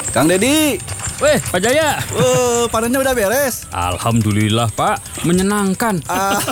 Kang Dedi. Weh, Pak Jaya. Panennya udah beres. Alhamdulillah, Pak. Menyenangkan.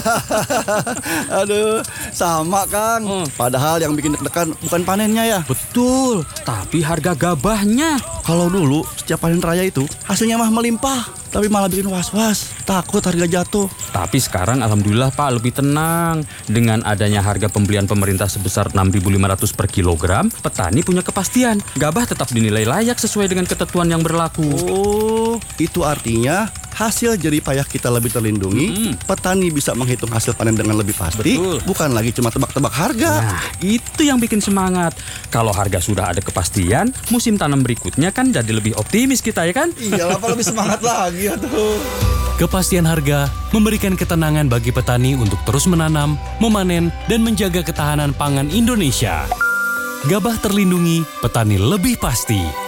Aduh, sama Kang. Padahal yang bikin deg-degan bukan panennya ya. Betul, tapi harga gabahnya. Kalau dulu setiap panen raya itu hasilnya mah melimpah, tapi malah bikin was-was, takut harga jatuh. Tapi sekarang alhamdulillah Pak lebih tenang. Dengan adanya harga pembelian pemerintah sebesar 6.500 per kilogram, petani punya kepastian. Gabah tetap dinilai layak sesuai dengan ketentuan yang berlaku. Oh, itu artinya hasil jerih payah kita lebih terlindungi. Petani bisa menghitung hasil panen dengan lebih pasti. Betul. Bukan lagi cuma tebak-tebak harga. Nah, itu yang bikin semangat. Kalau harga sudah ada kepastian, musim tanam berikutnya kan jadi lebih optimis kita ya kan? Iyalah, apa lebih semangat lagi ya tuh. Kepastian harga memberikan ketenangan bagi petani untuk terus menanam, memanen, dan menjaga ketahanan pangan Indonesia. Gabah terlindungi, petani lebih pasti.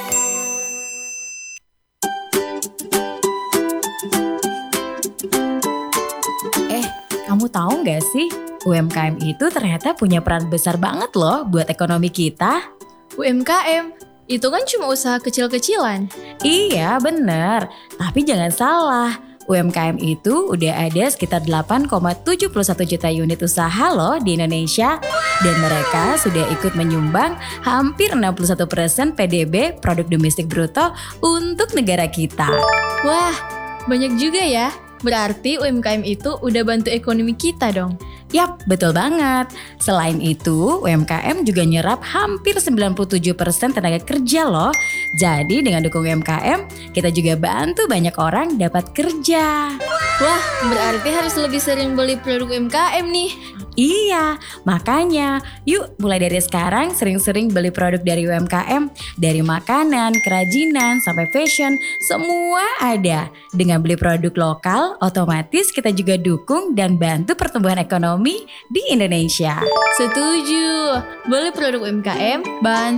Kamu tahu nggak sih, UMKM itu ternyata punya peran besar banget loh buat ekonomi kita. UMKM, itu kan cuma usaha kecil-kecilan. Iya bener, tapi jangan salah. UMKM itu udah ada sekitar 8,71 juta unit usaha loh di Indonesia. Dan mereka sudah ikut menyumbang hampir 61% PDB produk domestik bruto untuk negara kita. Wah, banyak juga ya. Berarti UMKM itu udah bantu ekonomi kita dong. Yap, betul banget. Selain itu, UMKM juga nyerap hampir 97% tenaga kerja loh. Jadi dengan dukung UMKM, kita juga bantu banyak orang dapat kerja. Wah, berarti harus lebih sering beli produk UMKM nih. Iya, makanya yuk mulai dari sekarang sering-sering beli produk dari UMKM. Dari makanan, kerajinan, sampai fashion, semua ada. Dengan beli produk lokal, otomatis kita juga dukung dan bantu pertumbuhan ekonomi di Indonesia. Setuju. Beli produk UMKM, bantu